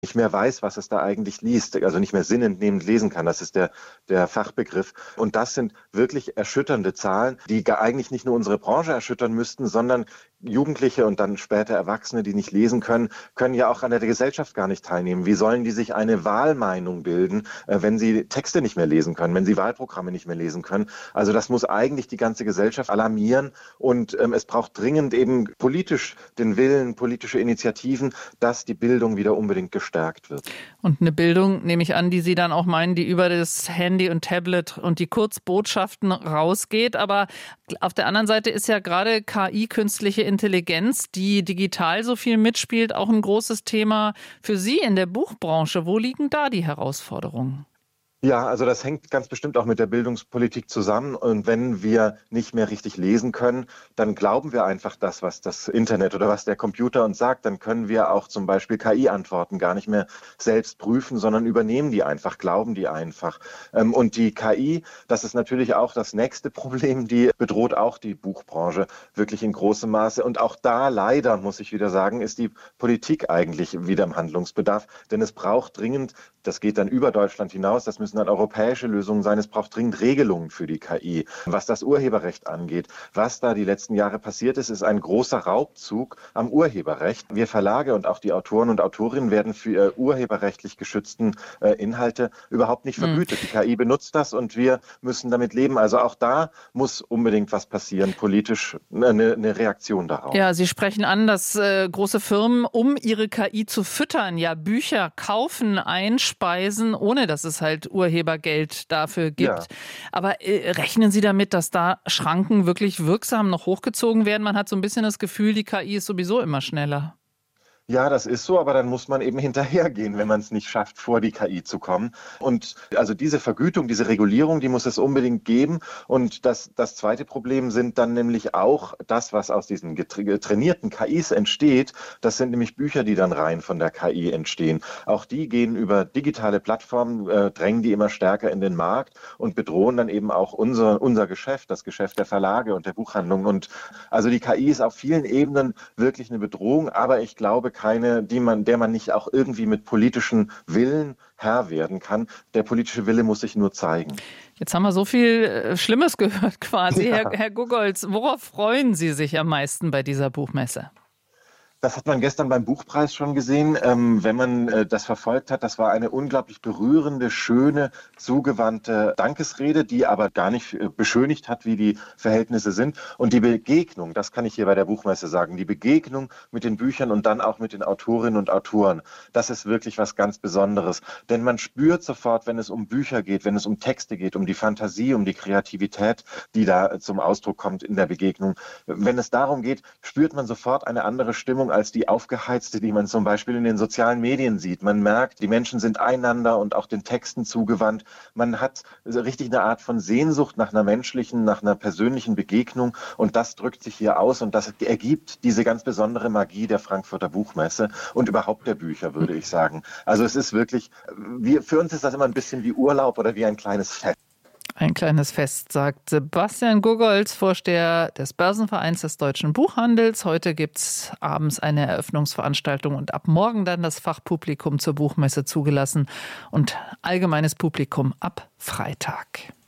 nicht mehr weiß, was es da eigentlich liest, also nicht mehr sinnentnehmend lesen kann. Das ist der Fachbegriff. Und das sind wirklich erschütternde Zahlen, die eigentlich nicht nur unsere Branche erschüttern müssten, sondern Jugendliche und dann später Erwachsene, die nicht lesen können, können ja auch an der Gesellschaft gar nicht teilnehmen. Wie sollen die sich eine Wahlmeinung bilden, wenn sie Texte nicht mehr lesen können, wenn sie Wahlprogramme nicht mehr lesen können? Also das muss eigentlich die ganze Gesellschaft alarmieren und es braucht dringend eben politisch den Willen, politische Initiativen, dass die Bildung wieder unbedingt gestärkt wird. Und eine Bildung, nehme ich an, die Sie dann auch meinen, die über das Handy und Tablet und die Kurzbotschaften rausgeht. Aber auf der anderen Seite ist ja gerade KI, künstliche Intelligenz, die digital so viel mitspielt, auch ein großes Thema für Sie in der Buchbranche. Wo liegen da die Herausforderungen? Ja, also das hängt ganz bestimmt auch mit der Bildungspolitik zusammen. Und wenn wir nicht mehr richtig lesen können, dann glauben wir einfach das, was das Internet oder was der Computer uns sagt. Dann können wir auch zum Beispiel KI-Antworten gar nicht mehr selbst prüfen, sondern übernehmen die einfach, glauben die einfach. Und die KI, das ist natürlich auch das nächste Problem, die bedroht auch die Buchbranche wirklich in großem Maße. Und auch da leider, muss ich wieder sagen, ist die Politik eigentlich wieder im Handlungsbedarf. Denn es braucht dringend, das geht dann über Deutschland hinaus, das müssen dann europäische Lösungen sein. Es braucht dringend Regelungen für die KI. Was das Urheberrecht angeht, was da die letzten Jahre passiert ist, ist ein großer Raubzug am Urheberrecht. Wir Verlage und auch die Autoren und Autorinnen werden für ihre urheberrechtlich geschützten Inhalte überhaupt nicht vergütet. Die KI benutzt das und wir müssen damit leben. Also auch da muss unbedingt was passieren, politisch eine Reaktion darauf. Ja, Sie sprechen an, dass große Firmen, um ihre KI zu füttern, ja Bücher kaufen, einspeisen, ohne dass es halt Urhebergeld dafür gibt. Ja. Aber rechnen Sie damit, dass da Schranken wirklich wirksam noch hochgezogen werden? Man hat so ein bisschen das Gefühl, die KI ist sowieso immer schneller. Ja, das ist so, aber dann muss man eben hinterhergehen, wenn man es nicht schafft, vor die KI zu kommen. Und also diese Vergütung, diese Regulierung, die muss es unbedingt geben. Und das zweite Problem sind dann nämlich auch das, was aus diesen trainierten KIs entsteht. Das sind nämlich Bücher, die dann rein von der KI entstehen. Auch die gehen über digitale Plattformen, drängen die immer stärker in den Markt und bedrohen dann eben auch unser Geschäft, das Geschäft der Verlage und der Buchhandlungen. Und also die KI ist auf vielen Ebenen wirklich eine Bedrohung, aber ich glaube, keine, der man nicht auch irgendwie mit politischem Willen Herr werden kann. Der politische Wille muss sich nur zeigen. Jetzt haben wir so viel Schlimmes gehört quasi. Ja. Herr Gugolz, worauf freuen Sie sich am meisten bei dieser Buchmesse? Das hat man gestern beim Buchpreis schon gesehen, wenn man das verfolgt hat. Das war eine unglaublich berührende, schöne, zugewandte Dankesrede, die aber gar nicht beschönigt hat, wie die Verhältnisse sind. Und die Begegnung, das kann ich hier bei der Buchmesse sagen, die Begegnung mit den Büchern und dann auch mit den Autorinnen und Autoren, das ist wirklich was ganz Besonderes. Denn man spürt sofort, wenn es um Bücher geht, wenn es um Texte geht, um die Fantasie, um die Kreativität, die da zum Ausdruck kommt in der Begegnung. Wenn es darum geht, spürt man sofort eine andere Stimmung als die aufgeheizte, die man zum Beispiel in den sozialen Medien sieht. Man merkt, die Menschen sind einander und auch den Texten zugewandt. Man hat richtig eine Art von Sehnsucht nach einer menschlichen, nach einer persönlichen Begegnung und das drückt sich hier aus und das ergibt diese ganz besondere Magie der Frankfurter Buchmesse und überhaupt der Bücher, würde ich sagen. Also es ist wirklich, für uns ist das immer ein bisschen wie Urlaub oder wie ein kleines Fest. Ein kleines Fest, sagt Sebastian Gugolz, Vorsteher des Börsenvereins des Deutschen Buchhandels. Heute gibt es abends eine Eröffnungsveranstaltung und ab morgen dann das Fachpublikum zur Buchmesse zugelassen und allgemeines Publikum ab Freitag.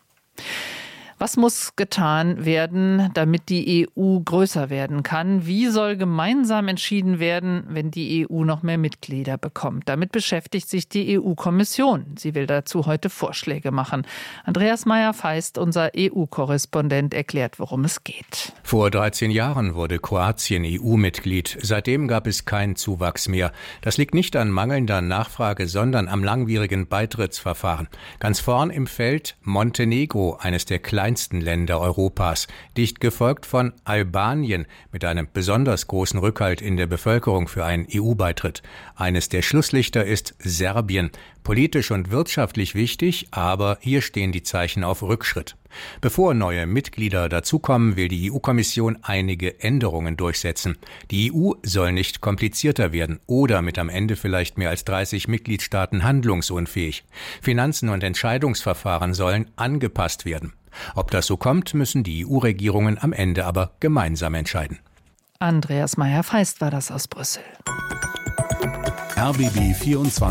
Was muss getan werden, damit die EU größer werden kann? Wie soll gemeinsam entschieden werden, wenn die EU noch mehr Mitglieder bekommt? Damit beschäftigt sich die EU-Kommission. Sie will dazu heute Vorschläge machen. Andreas Meyer-Feist, unser EU-Korrespondent, erklärt, worum es geht. Vor 13 Jahren wurde Kroatien EU-Mitglied. Seitdem gab es keinen Zuwachs mehr. Das liegt nicht an mangelnder Nachfrage, sondern am langwierigen Beitrittsverfahren. Ganz vorn im Feld Montenegro, eines der kleinsten Länder Europas, dicht gefolgt von Albanien mit einem besonders großen Rückhalt in der Bevölkerung für einen EU-Beitritt. Eines der Schlusslichter ist Serbien. Politisch und wirtschaftlich wichtig, aber hier stehen die Zeichen auf Rückschritt. Bevor neue Mitglieder dazukommen, will die EU-Kommission einige Änderungen durchsetzen. Die EU soll nicht komplizierter werden oder mit am Ende vielleicht mehr als 30 Mitgliedstaaten handlungsunfähig. Finanzen und Entscheidungsverfahren sollen angepasst werden. Ob das so kommt, müssen die EU-Regierungen am Ende aber gemeinsam entscheiden. Andreas Meyer-Feist war das aus Brüssel. RBB 24